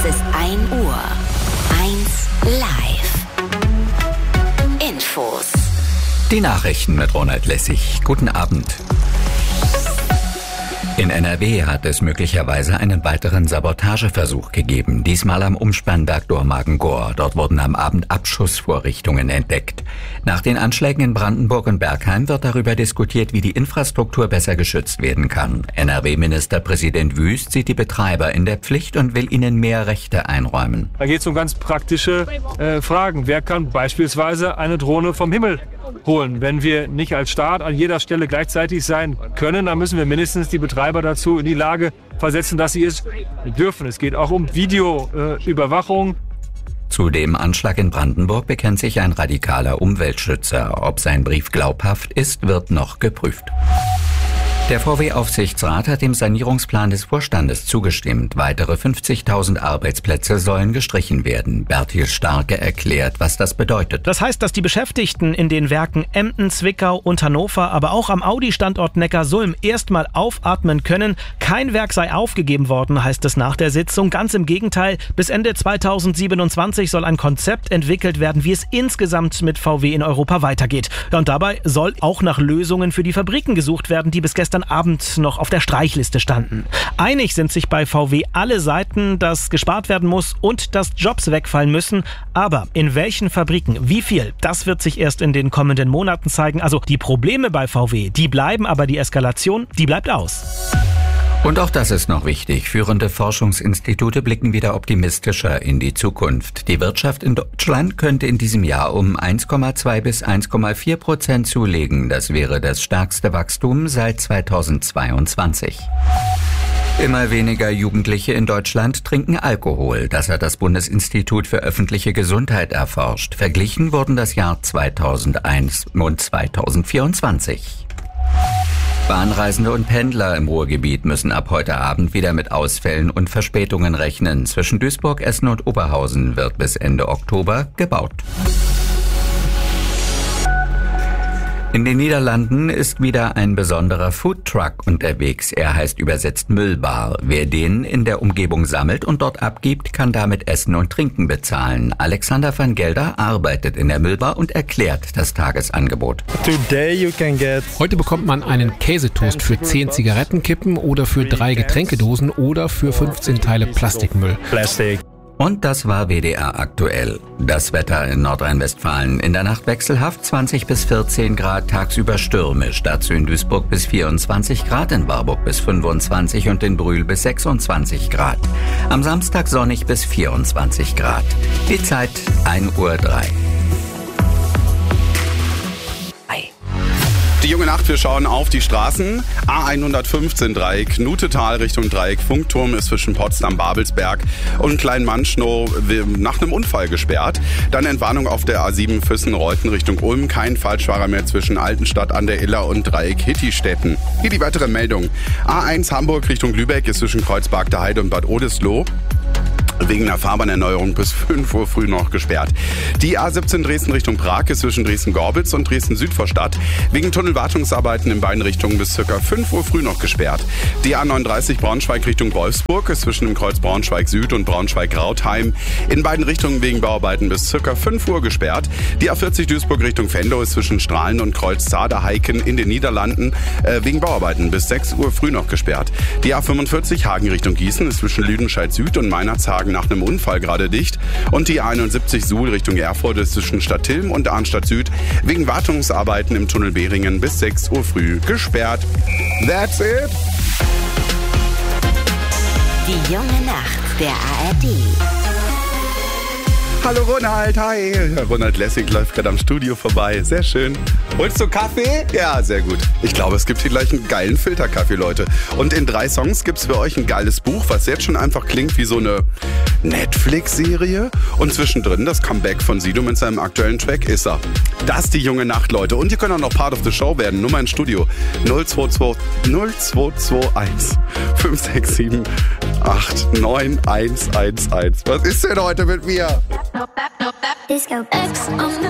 Es ist 1 Uhr. 1 Live. Infos. Die Nachrichten mit Ronald Lessig. Guten Abend. In NRW hat es möglicherweise einen weiteren Sabotageversuch gegeben, diesmal am Umspannwerk Dormagen-Gohr. Dort wurden am Abend Abschussvorrichtungen entdeckt. Nach den Anschlägen in Brandenburg und Bergheim wird darüber diskutiert, wie die Infrastruktur besser geschützt werden kann. NRW-Ministerpräsident Wüst sieht die Betreiber in der Pflicht und will ihnen mehr Rechte einräumen. Da geht es um ganz praktische Fragen. Wer kann beispielsweise eine Drohne vom Himmel holen? Wenn wir nicht als Staat an jeder Stelle gleichzeitig sein können, dann müssen wir mindestens die Betreiber dazu in die Lage versetzen, dass sie es dürfen. Es geht auch um Videoüberwachung. Zu dem Anschlag in Brandenburg bekennt sich ein radikaler Umweltschützer. Ob sein Brief glaubhaft ist, wird noch geprüft. Der VW-Aufsichtsrat hat dem Sanierungsplan des Vorstandes zugestimmt. Weitere 50.000 Arbeitsplätze sollen gestrichen werden. Bertil Starke erklärt, was das bedeutet. Das heißt, dass die Beschäftigten in den Werken Emden, Zwickau und Hannover, aber auch am Audi-Standort Neckarsulm erstmal aufatmen können. Kein Werk sei aufgegeben worden, heißt es nach der Sitzung. Ganz im Gegenteil, bis Ende 2027 soll ein Konzept entwickelt werden, wie es insgesamt mit VW in Europa weitergeht. Und dabei soll auch nach Lösungen für die Fabriken gesucht werden, die bis gestern Abend noch auf der Streichliste standen. Einig sind sich bei VW alle Seiten, dass gespart werden muss und dass Jobs wegfallen müssen. Aber in welchen Fabriken, wie viel, das wird sich erst in den kommenden Monaten zeigen. Also die Probleme bei VW, die bleiben, aber die Eskalation, die bleibt aus. Und auch das ist noch wichtig. Führende Forschungsinstitute blicken wieder optimistischer in die Zukunft. Die Wirtschaft in Deutschland könnte in diesem Jahr um 1,2 bis 1,4% zulegen. Das wäre das stärkste Wachstum seit 2022. Immer weniger Jugendliche in Deutschland trinken Alkohol. Das hat das Bundesinstitut für öffentliche Gesundheit erforscht. Verglichen wurden das Jahr 2001 und 2024. Bahnreisende und Pendler im Ruhrgebiet müssen ab heute Abend wieder mit Ausfällen und Verspätungen rechnen. Zwischen Duisburg, Essen und Oberhausen wird bis Ende Oktober gebaut. In den Niederlanden ist wieder ein besonderer Foodtruck unterwegs. Er heißt übersetzt Müllbar. Wer den in der Umgebung sammelt und dort abgibt, kann damit Essen und Trinken bezahlen. Alexander van Gelder arbeitet in der Müllbar und erklärt das Tagesangebot. Heute bekommt man einen Käsetoast für 10 Zigarettenkippen oder für 3 Getränkedosen oder für 15 Teile Plastikmüll. Und das war WDR aktuell. Das Wetter in Nordrhein-Westfalen. In der Nacht wechselhaft 20 bis 14 Grad, tagsüber stürmisch. Dazu in Duisburg bis 24 Grad, in Warburg bis 25 und in Brühl bis 26 Grad. Am Samstag sonnig bis 24 Grad. Die Zeit 1:03 Uhr. Die junge Nacht, wir schauen auf die Straßen. A115 Dreieck, Knutetal Richtung Dreieck, Funkturm ist zwischen Potsdam-Babelsberg und Kleinmannschnow nach einem Unfall gesperrt. Dann Entwarnung auf der A7 Füssen-Reuten Richtung Ulm, kein Falschfahrer mehr zwischen Altenstadt an der Iller und Dreieck Hittistetten. Hier die weitere Meldung. A1 Hamburg Richtung Lübeck ist zwischen Kreuzberg der Heide und Bad Oldesloe wegen einer Fahrbahnerneuerung bis 5 Uhr früh noch gesperrt. Die A17 Dresden Richtung Prag ist zwischen Dresden-Gorbitz und Dresden-Südvorstadt wegen Tunnelwartungsarbeiten in beiden Richtungen bis ca. 5 Uhr früh noch gesperrt. Die A39 Braunschweig Richtung Wolfsburg ist zwischen dem Kreuz Braunschweig-Süd und Braunschweig-Rautheim in beiden Richtungen wegen Bauarbeiten bis ca. 5 Uhr gesperrt. Die A40 Duisburg Richtung Venlo ist zwischen Strahlen und Kreuz Zaderheiken in den Niederlanden wegen Bauarbeiten bis 6 Uhr früh noch gesperrt. Die A45 Hagen Richtung Gießen ist zwischen Lüdenscheid-Süd und Meinerzhagen nach einem Unfall gerade dicht. Und die A71 Suhl Richtung Erfurt ist zwischen Stadtilm und Arnstadt Süd wegen Wartungsarbeiten im Tunnel Behringen bis 6 Uhr früh gesperrt. That's it. Die junge Nacht der ARD. Hallo Ronald, hi. Ronald Lessig läuft gerade am Studio vorbei. Sehr schön. Holst du Kaffee? Ja, sehr gut. Ich glaube, es gibt hier gleich einen geilen Filterkaffee, Leute. Und in 3 Songs gibt es für euch ein geiles Buch, was jetzt schon einfach klingt wie so eine Netflix-Serie. Und zwischendrin das Comeback von Sido mit seinem aktuellen Track Issa. Das ist die junge Nacht, Leute. Und ihr könnt auch noch Part of the Show werden. Nummer ins Studio 0221 567 89111. Was ist denn heute mit mir? Disco X on the